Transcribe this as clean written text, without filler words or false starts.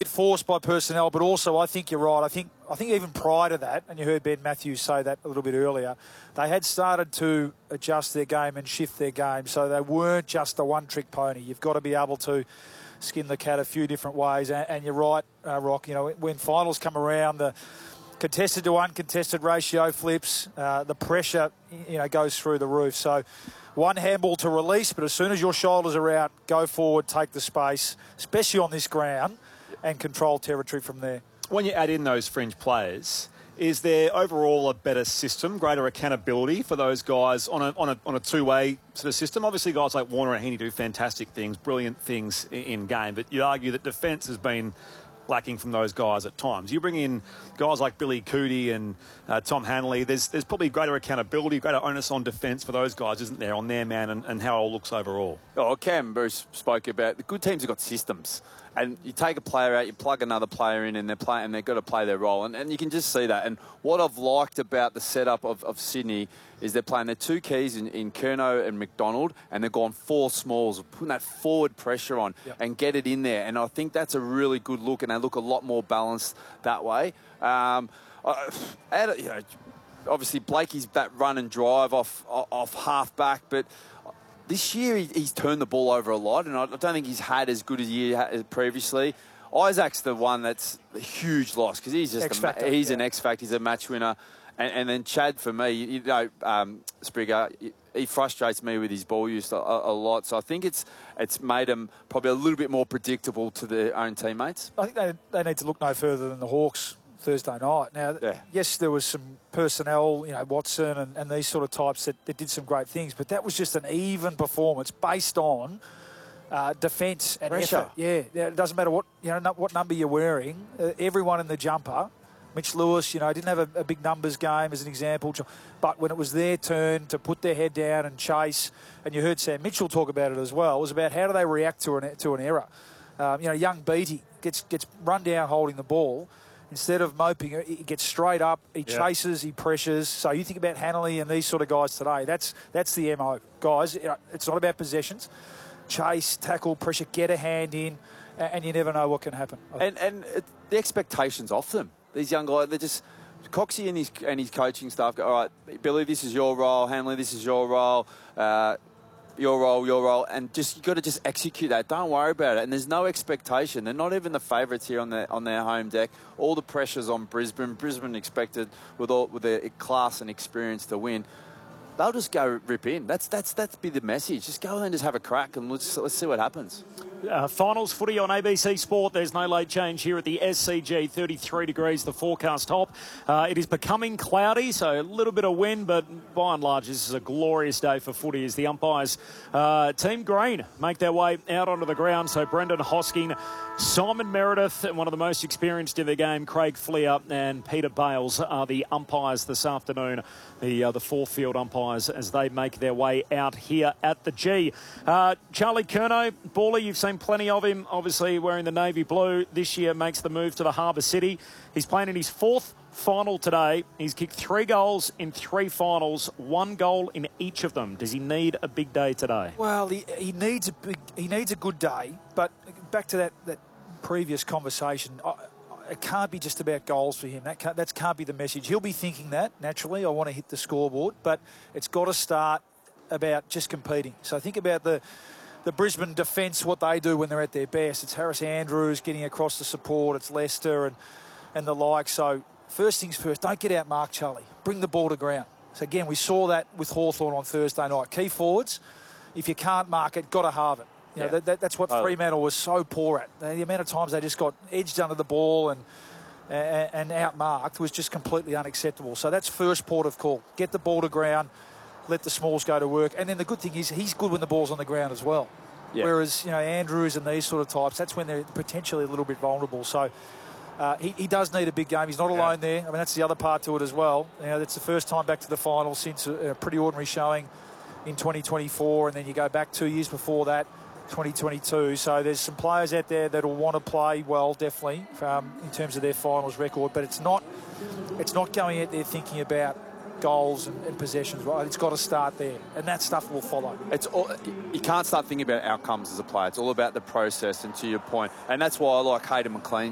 forced by personnel, but also I think you're right. I think even prior to that, and you heard Ben Matthews say that a little bit earlier, they had started to adjust their game and shift their game, so they weren't just a one-trick pony. You've got to be able to skin the cat a few different ways, and you're right, Rock. You know, when finals come around, the contested to uncontested ratio flips, the pressure, you know, goes through the roof. So one handball to release, but as soon as your shoulders are out, go forward, take the space, especially on this ground, and control territory from there. When you add in those fringe players, is there overall a better system, greater accountability for those guys on a two-way sort of system? Obviously, guys like Warner and Heaney do fantastic things, brilliant things in game, but you'd argue that defence has been lacking from those guys at times. You bring in guys like Billy Cootie and Tom Hanley, there's probably greater accountability, greater onus on defence for those guys, isn't there, on their man and how it all looks overall? Oh, Cam Bruce spoke about the good teams have got systems. And you take a player out, you plug another player in, and they've got to play their role. And you can just see that. And what I've liked about the setup of Sydney is they're playing their two keys in Curnow and McDonald, and they've gone four smalls, putting that forward pressure on and get it in there. And I think that's a really good look, and they look a lot more balanced that way. Obviously, Blakey's that run and drive off half back, but this year, he's turned the ball over a lot, and I don't think he's had as good a year as previously. Isaac's the one that's a huge loss because he's just an X factor. He's a match winner, and then Chad for me, you know, Springer, he frustrates me with his ball use a lot. So I think it's made him probably a little bit more predictable to their own teammates. I think they need to look no further than the Hawks Thursday night. Now, yes, there was some personnel, you know, Watson and these sort of types that did some great things, but that was just an even performance based on defence and pressure. Effort. Yeah, it doesn't matter what number you're wearing. Everyone in the jumper. Mitch Lewis, you know, didn't have a big numbers game as an example, but when it was their turn to put their head down and chase, and you heard Sam Mitchell talk about it as well, it was about how do they react to an error. You know, young Beattie gets run down holding the ball. Instead of moping, he gets straight up, he chases, he pressures. So you think about Hanley and these sort of guys today. That's the MO. Guys, it's not about possessions. Chase, tackle, pressure, get a hand in, and you never know what can happen. And the expectations off them. These young guys, they're just... Coxie and his coaching staff go, all right, Billy, this is your role. Hanley, this is your role. Your role, and you've got to just execute that. Don't worry about it. And there's no expectation. They're not even the favourites here on their home deck. All the pressure's on Brisbane. Brisbane expected with their class and experience to win. They'll just go rip in. That's be the message. Just go and just have a crack and let's see what happens. Finals footy on ABC Sport. There's no late change here at the SCG. 33 degrees, the forecast top. It is becoming cloudy, so a little bit of wind, but by and large, this is a glorious day for footy as the umpires, Team Green, make their way out onto the ground. So Brendan Hosking, Simon Meredith, and one of the most experienced in the game, Craig Fleer, and Peter Bales are the umpires this afternoon, the fourth field umpires, as they make their way out here at the G. Charlie Curnow, baller, you've seen plenty of him, obviously wearing the navy blue. This year makes the move to the Harbour City. He's playing in his fourth final today. He's kicked 3 goals in 3 finals, 1 goal in each of them. Does he need a big day today? Well, he needs a good day, but back to that previous conversation, it can't be just about goals for him. That can't be the message. He'll be thinking that, naturally, I want to hit the scoreboard, but it's got to start about just competing. So think about the Brisbane defence, what they do when they're at their best. It's Harris Andrews getting across the support, it's Leicester and the like. So first things first, don't get out Mark Charlie. Bring the ball to ground. So again, we saw that with Hawthorn on Thursday night. Key forwards, if you can't mark it, got to halve it. You know, that's what Fremantle was so poor at. The amount of times they just got edged under the ball and outmarked was just completely unacceptable. So that's first port of call. Get the ball to ground, let the smalls go to work. And then the good thing is he's good when the ball's on the ground as well. Yeah. Whereas, you know, Andrews and these sort of types, that's when they're potentially a little bit vulnerable. So he does need a big game. He's not alone there. I mean, that's the other part to it as well. You know, that's the first time back to the final since a pretty ordinary showing in 2024. And then you go back 2 years before that, 2022. So there's some players out there that will want to play well, definitely, in terms of their finals record. But it's not going out there thinking about goals and possessions, right? It's got to start there, and that stuff will follow. You can't start thinking about outcomes as a player. It's all about the process, and to your point, and that's why I like Hayden McLean